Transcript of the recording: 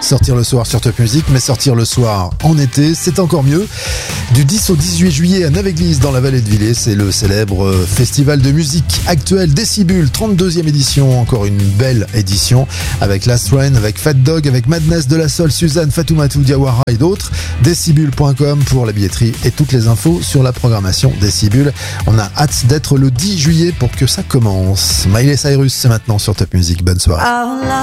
sortir le soir sur Top Music, mais sortir le soir en été, c'est encore mieux. Du 10 au 18 juillet à Nave-Église dans la vallée de Villers, c'est le célèbre festival de musique actuelle Décibule, 32e édition, encore une belle édition avec Last Rain, avec Fat Dog, avec Madness de la Sol, Suzanne, Fatoumata Diawara et d'autres. Décibule.com pour la billetterie et toutes les infos sur la programmation Décibule. On a hâte d'être le 10 juillet pour que ça commence. Miley Cyrus, c'est maintenant sur Top Music. Bonne soirée.